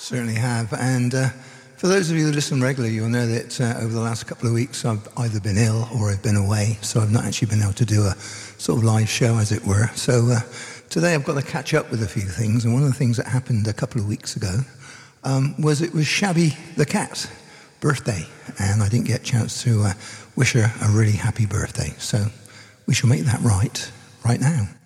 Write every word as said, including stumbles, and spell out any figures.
Certainly have. And uh, for those of you who listen regularly, you'll know that uh, over the last couple of weeks I've either been ill or I've been away, so I've not actually been able to do a sort of live show, as it were. So uh, today I've got to catch up with a few things, and one of the things that happened a couple of weeks ago um, was it was Shabby the cat's birthday, and I didn't get a chance to uh, wish her a really happy birthday. So we shall make that right right now.